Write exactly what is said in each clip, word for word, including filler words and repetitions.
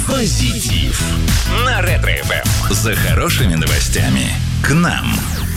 Позитив на Ретро-эф эм. За хорошими новостями к нам.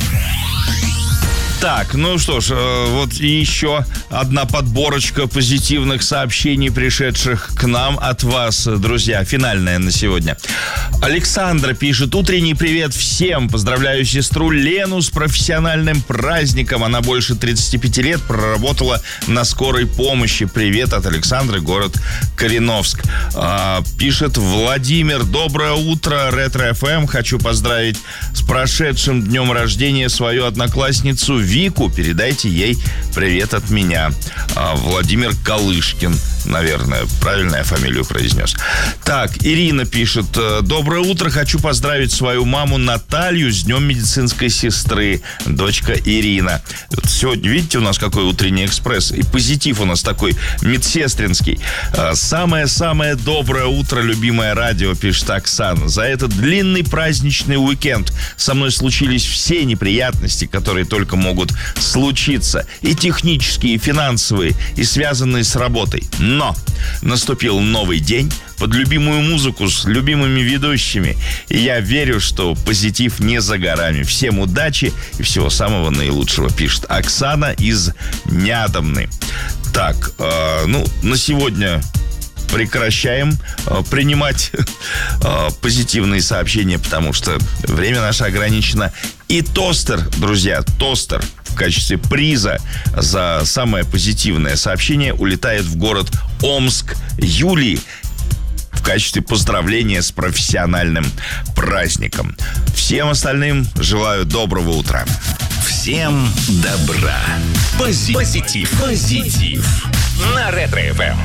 Так, ну что ж, вот и еще одна подборочка позитивных сообщений, пришедших к нам от вас, друзья. Финальная на сегодня. Александра пишет: утренний привет всем. Поздравляю сестру Лену с профессиональным праздником. Она больше тридцати пяти лет проработала на скорой помощи. Привет от Александры, город Кореновск. А, пишет Владимир: доброе утро, Ретро-эф эм. Хочу поздравить с прошедшим днем рождения свою одноклассницу Вику. Передайте ей привет от меня. А, Владимир Калышкин, наверное, правильно я фамилию произнес. Так, Ирина пишет: доброе утро, хочу поздравить свою маму Наталью с днем медицинской сестры. Дочка Ирина. Вот сегодня, видите, у нас какой утренний экспресс. И позитив у нас такой медсестринский. Самое-самое доброе утро, любимое радио, пишет Оксана. За этот длинный праздничный уикенд со мной случились все неприятности, которые только могут случиться. И технические, и финансовые, и связанные с работой. Но наступил новый день под любимую музыку с любимыми ведущими. И я верю, что позитив не за горами. Всем удачи и всего самого наилучшего, пишет Оксана из Нядомны. Так, э, ну, на сегодня прекращаем э, принимать э, позитивные сообщения, потому что время наше ограничено. И тостер, друзья, тостер в качестве приза за самое позитивное сообщение улетает в город Омск Юлии в качестве поздравления с профессиональным праздником. Всем остальным желаю доброго утра. Всем добра. Пози- позитив. Позитив. На Ретро-эф эм.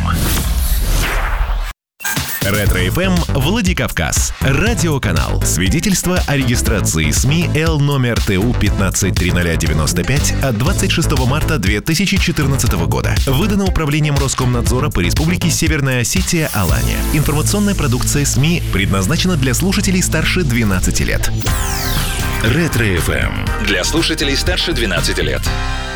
Ретро-эф эм Владикавказ. Радиоканал. Свидетельство о регистрации СМИ Л номер Т У пятнадцать триста девяносто пять от двадцать шестого марта две тысячи четырнадцатого года. Выдано Управлением Роскомнадзора по Республике Северная Осетия Алания. Информационная продукция СМИ предназначена для слушателей старше двенадцати лет. Ретро-эф эм. Для слушателей старше двенадцати лет.